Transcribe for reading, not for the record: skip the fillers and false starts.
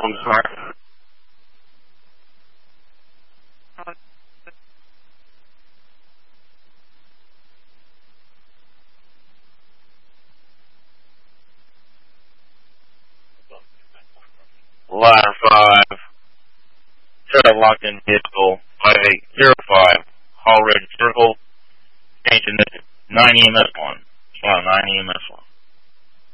I'm sorry. Ladder 5. Set up locked in vehicle 5805. Hall Ridge Circle. Changing this to 9 EMS 1. 9 EMS 1.